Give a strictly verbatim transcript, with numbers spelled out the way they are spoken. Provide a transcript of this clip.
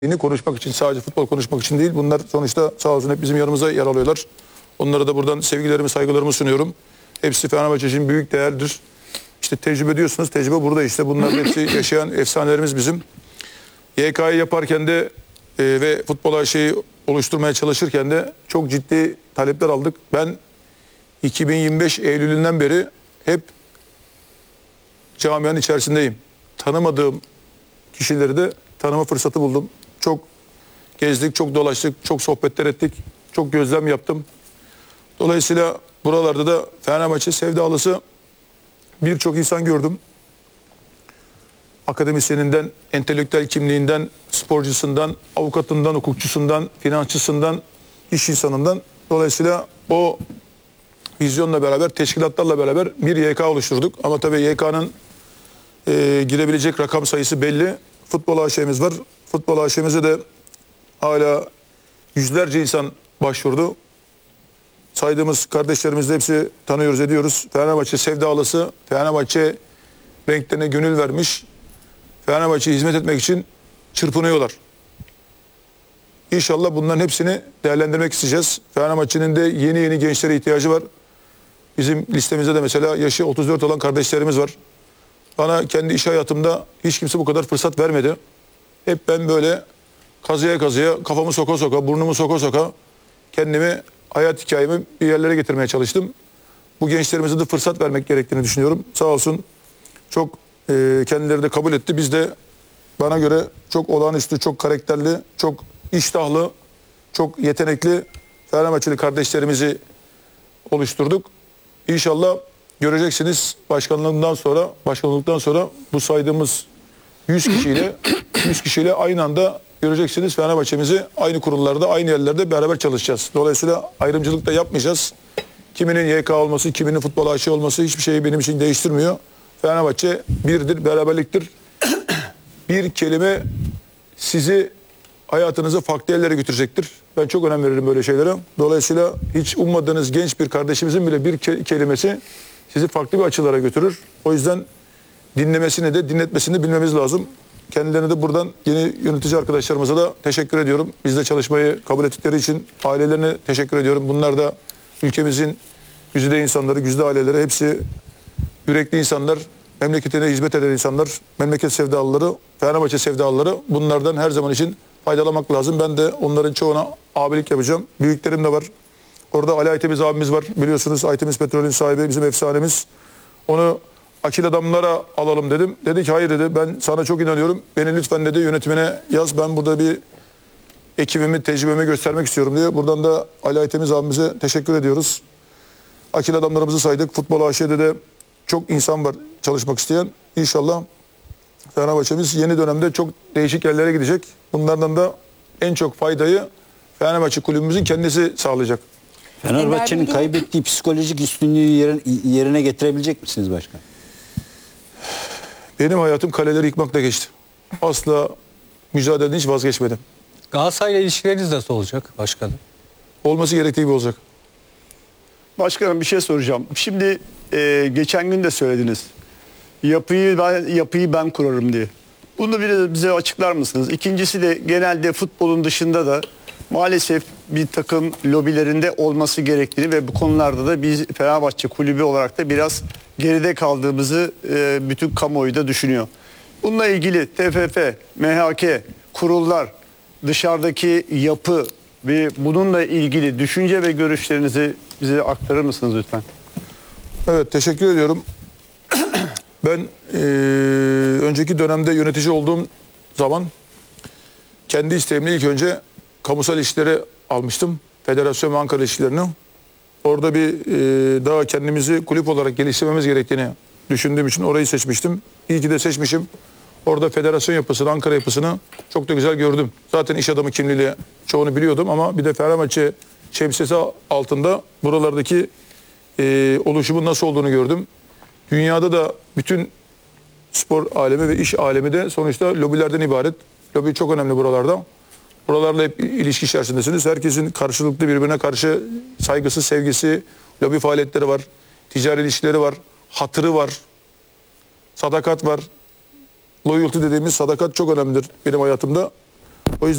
konuşmak için, sadece futbol konuşmak için değil. Bunlar sonuçta sağ olsun hep bizim yanımıza yer alıyorlar. Onlara da buradan sevgilerimi, saygılarımı sunuyorum. Hepsi Fenerbahçe için büyük değerdir. İşte tecrübe diyorsunuz, tecrübe burada işte. Bunların hepsi yaşayan efsanelerimiz bizim. Y K'yı yaparken de e, ve futbola şeyi oluşturmaya çalışırken de çok ciddi talepler aldık. Ben iki bin yirmi beş Eylül'ünden beri hep camianın içerisindeyim. Tanımadığım kişileri de tanıma fırsatı buldum. Çok gezdik, çok dolaştık, çok sohbetler ettik, çok gözlem yaptım. Dolayısıyla buralarda da Fenerbahçe sevdalısı birçok insan gördüm. Akademisyeninden, entelektüel kimliğinden, sporcusundan, avukatından, hukukçusundan, finansçısından, iş insanından. Dolayısıyla o vizyonla beraber, teşkilatlarla beraber bir Y K oluşturduk. Ama tabii Y K'nın e, girebilecek rakam sayısı belli. Futbol A Ş'miz var. Futbol A Ş'mize de hala yüzlerce insan başvurdu. Saydığımız kardeşlerimiz de hepsi tanıyoruz, ediyoruz. Fenerbahçe sevdalısı, Fenerbahçe renklerine gönül vermiş. Fenerbahçe'ye hizmet etmek için çırpınıyorlar. İnşallah bunların hepsini değerlendirmek isteyeceğiz. Fenerbahçe'nin de yeni yeni gençlere ihtiyacı var. Bizim listemizde de mesela yaşı otuz dört olan kardeşlerimiz var. Bana kendi iş hayatımda hiç kimse bu kadar fırsat vermedi. Hep ben böyle kazıya kazıya, kafamı soka soka, burnumu soka soka kendimi, hayat hikayemi bir yerlere getirmeye çalıştım. Bu gençlerimize de fırsat vermek gerektiğini düşünüyorum. Sağ olsun çok e, kendileri de kabul etti. Biz de bana göre çok olağanüstü, çok karakterli, çok iştahlı, çok yetenekli Fenerbahçeli kardeşlerimizi oluşturduk. İnşallah göreceksiniz başkanlığından sonra, başkanlıktan sonra bu saydığımız yüz kişiyle yüz kişiyle aynı anda göreceksiniz Fenerbahçe'mizi aynı kurullarda, aynı yerlerde beraber çalışacağız. Dolayısıyla ayrımcılık da yapmayacağız. Kiminin Y K olması, kiminin futbol A Ş olması hiçbir şeyi benim için değiştirmiyor. Fenerbahçe birdir, beraberliktir. Bir kelime sizi, hayatınızı farklı yerlere götürecektir. Ben çok önem veririm böyle şeylere. Dolayısıyla hiç ummadığınız genç bir kardeşimizin bile bir ke kelimesi sizi farklı bir açılara götürür. O yüzden dinlemesini de dinletmesini de bilmemiz lazım. Kendilerine de buradan yeni yönetici arkadaşlarımıza da teşekkür ediyorum. Bizle çalışmayı kabul ettikleri için ailelerine teşekkür ediyorum. Bunlar da ülkemizin güzide insanları, güzide aileleri, hepsi yürekli insanlar, memleketine hizmet eden insanlar, memleket sevdalıları, Fenerbahçe sevdalıları. Bunlardan her zaman için faydalamak lazım. Ben de onların çoğuna abilik yapacağım. Büyüklerim de var. Orada Ali Aytemiz abimiz var. Biliyorsunuz Aytemiz Petrol'ün sahibi, bizim efsanemiz. Onu akil adamlara alalım dedim. Dedi ki hayır dedi, ben sana çok inanıyorum. Beni lütfen dedi yönetimine yaz. Ben burada bir ekibimi, tecrübemi göstermek istiyorum diye. Buradan da Ali Aytemiz abimize teşekkür ediyoruz. Akil adamlarımızı saydık. Futbol A Ş'de de çok insan var çalışmak isteyen. İnşallah Fenerbahçe'miz yeni dönemde çok değişik yerlere gidecek. Bunlardan da en çok faydayı Fenerbahçe kulübümüzün kendisi sağlayacak. Fenerbahçe'nin kaybettiği psikolojik üstünlüğü yerine getirebilecek misiniz başkan? Benim hayatım kaleleri yıkmakla geçti. Asla mücadeleden hiç vazgeçmedim. Galatasaray'la ilişkileriniz nasıl olacak başkanım? Olması gerektiği gibi olacak. Başkanım bir şey soracağım. Şimdi e, geçen gün de söylediniz. Yapıyı ben, yapıyı ben kurarım diye. Bunu bir bize açıklar mısınız? İkincisi de genelde futbolun dışında da maalesef bir takım lobilerinde olması gerektiğini ve bu konularda da biz Fenerbahçe kulübü olarak da biraz geride kaldığımızı e, bütün kamuoyu da düşünüyor. Bununla ilgili T F F, M H K, kurullar, dışarıdaki yapı ve bununla ilgili düşünce ve görüşlerinizi bize aktarır mısınız lütfen? Evet, teşekkür ediyorum. Ben e, önceki dönemde yönetici olduğum zaman kendi isteğimle ilk önce kamusal işleri almıştım. Federasyon ve Ankara işlerini. Orada bir e, daha kendimizi kulüp olarak geliştirmemiz gerektiğini düşündüğüm için orayı seçmiştim. İyi ki de seçmişim. Orada federasyon yapısını, Ankara yapısını çok da güzel gördüm. Zaten iş adamı kimliğiyle çoğunu biliyordum ama bir de Fenerbahçe şemsiyesi altında buralardaki e, oluşumun nasıl olduğunu gördüm. Dünyada da bütün spor alemi ve iş alemi de sonuçta lobilerden ibaret. Lobi çok önemli buralarda. Buralarla hep ilişki içerisindesiniz. Herkesin karşılıklı birbirine karşı saygısı, sevgisi, lobi faaliyetleri var. Ticari ilişkileri var. Hatırı var. Sadakat var. Loyalty dediğimiz sadakat çok önemlidir benim hayatımda. O yüzden